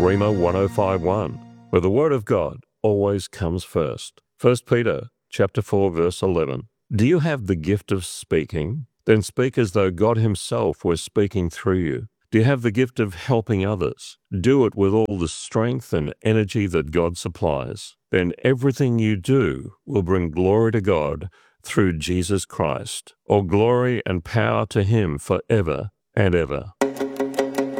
Rhema 1051, where the Word of God always comes first. 1 Peter chapter 4, verse 11. Do you have the gift of speaking? Then speak as though God Himself were speaking through you. Do you have the gift of helping others? Do it with all the strength and energy that God supplies. Then everything you do will bring glory to God through Jesus Christ. All glory and power to Him forever and ever.